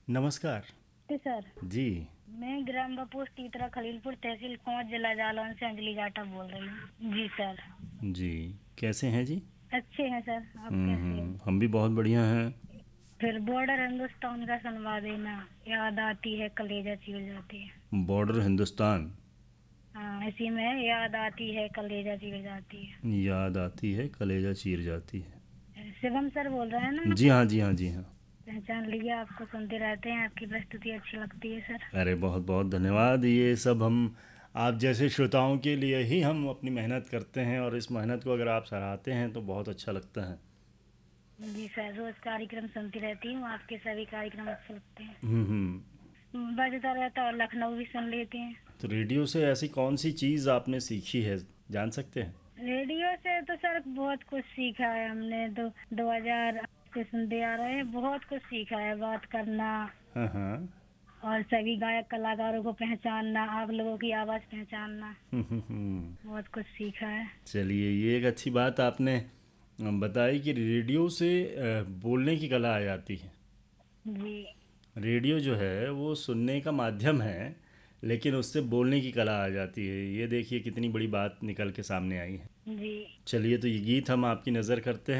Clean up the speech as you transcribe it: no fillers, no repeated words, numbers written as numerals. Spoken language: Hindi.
नमस्कार। जी सर। जी। मैं ग्राम पोस्ट तीतरा खलीलपुर तहसील खोंच जिला जालौन से अंजलि जाटा बोल रही हूँ। जी सर। जी, कैसे हैं जी? अच्छे हैं सर, आप कैसे हो? हम भी बहुत बढ़िया हैं। फिर बॉर्डर हिंदुस्तान का सुनवा देना, याद आती है कलेजा चीर जाती है। बॉर्डर हिंदुस्तान। हाँ, इसी में है, याद आती है कलेजा चीर जाती है। याद आती है कलेजा चीर जाती है। शिवम सर बोल रहे हैं ना आप? जी हाँ, जी हाँ, जी हाँ। पहचान लिया, आपको सुनते रहते हैं, आपकी प्रस्तुति अच्छी लगती है सर। अरे बहुत बहुत धन्यवाद। ये सब हम आप जैसे श्रोताओं के लिए ही हम अपनी मेहनत करते हैं, और इस मेहनत को अगर आप सराहते हैं तो बहुत अच्छा लगता है। जी सर, रोज कार्यक्रम सुनती रहती हूँ, आपके सभी कार्यक्रम अच्छे लगते हैं। हम्म। बजता रहता है और लखनऊ भी सुन लेते हैं। तो रेडियो से ऐसी कौन सी चीज़ आपने सीखी है, जान सकते हैं? रेडियो से तो सर बहुत कुछ सीखा है हमने तो। 2000 से सुनते आ रहे हैं, बहुत कुछ सीखा है, बात करना हाँ हाँ। और सभी गायक कलाकारों को पहचानना, आप लोगों की आवाज़ पहचानना, बहुत कुछ सीखा है। चलिए, ये एक अच्छी बात आपने बताई कि रेडियो से बोलने की कला आ जाती है। जी। रेडियो जो है वो सुनने का माध्यम है, लेकिन उससे बोलने की कला आ जाती है। ये देखिए कितनी बड़ी बात निकल के सामने आई है। जी। चलिए, तो ये गीत हम आपकी नज़र करते हैं।